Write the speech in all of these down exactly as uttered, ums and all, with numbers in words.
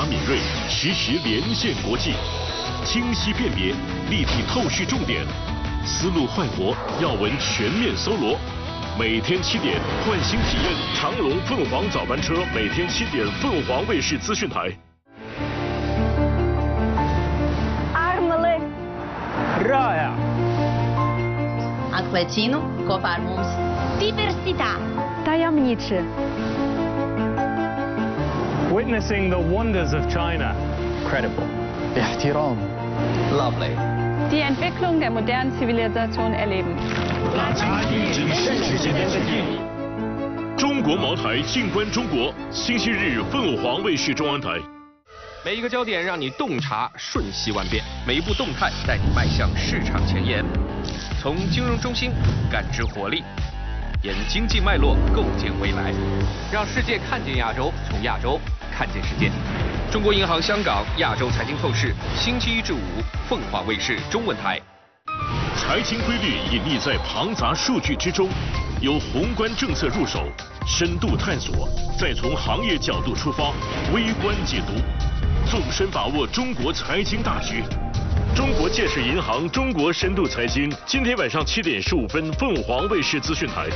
察敏锐，实时连线国际，清晰辨别，立体透视重点，思路快活，要闻全面搜罗。每天七点，换新体验长龙凤凰早班车，每天七点，凤凰卫视资讯台。 Armele. Raya. Acquacino, Cofarmums. Diversità. Tajemniczy. Witnessing the wonders of China. Credible. Ihtiram. Lovely. Die Entwicklung der modernen Zivilisation erleben. 拉近与世界之间的距离。中国茅台，静观中国。星期日，凤凰卫视中央台。 每一个焦点让你洞察瞬息万变，每一步动态带你迈向市场前沿。从金融中心感知活力，沿经济脉络构建未来，让世界看见亚洲，从亚洲看见世界。中国银行香港亚洲财经透视，星期一至五，凤凰卫视中文台。 财经规律隐匿在庞杂数据之中，由宏观政策入手，深度探索，再从行业角度出发，微观解读，纵深把握中国财经大局。中国建设银行中国深度财经，今天晚上七点十五分，凤凰卫视资讯台。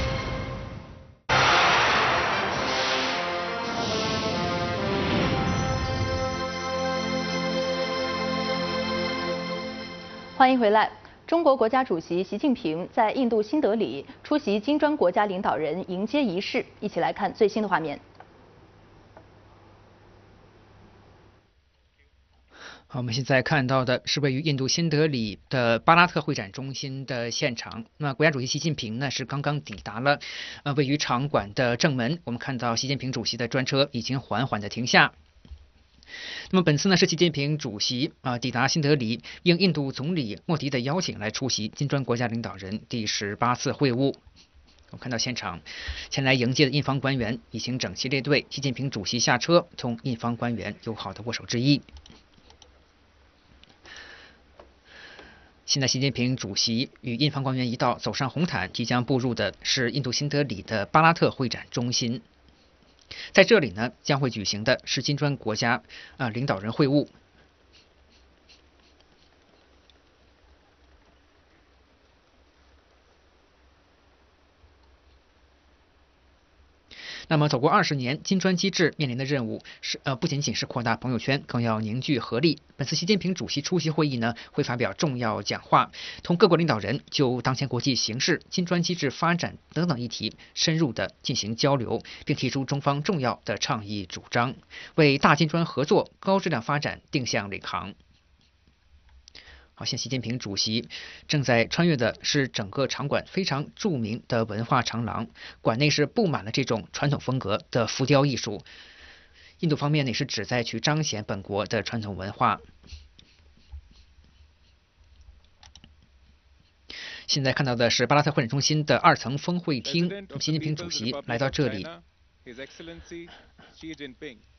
欢迎回来。中国国家主席习近平在印度新德里出席金砖国家领导人迎接仪式，一起来看最新的画面。 好，我们现在看到的是位于印度新德里的巴拉特会展中心的现场。那国家主席习近平呢是刚刚抵达了呃位于场馆的正门。我们看到习近平主席的专车已经缓缓的停下。那么本次呢是习近平主席啊、呃、抵达新德里，应印度总理莫迪的邀请来出席金砖国家领导人第十八次会晤。我们看到现场前来迎接的印方官员已经整齐列队，习近平主席下车，同印方官员友好的握手致意。现在习近平主席与印方官员一道走上红毯，即将步入的是印度新德里的巴拉特会展中心。在这里呢，将会举行的是金砖国家啊、呃、领导人会晤。那么，走过二十年，金砖机制面临的任务是呃，不仅仅是扩大朋友圈，更要凝聚合力。本次习近平主席出席会议呢，会发表重要讲话，同各国领导人就当前国际形势、金砖机制发展等等议题深入的进行交流，并提出中方重要的倡议主张，为大金砖合作高质量发展定向领航。好，现习近平主席正在穿越的是整个场馆非常著名的文化长廊，馆内是布满了这种传统风格的浮雕艺术。印度方面呢也是旨在去彰显本国的传统文化。现在看到的是巴拉特会展中心的二层峰会厅，习近平主席来到这里。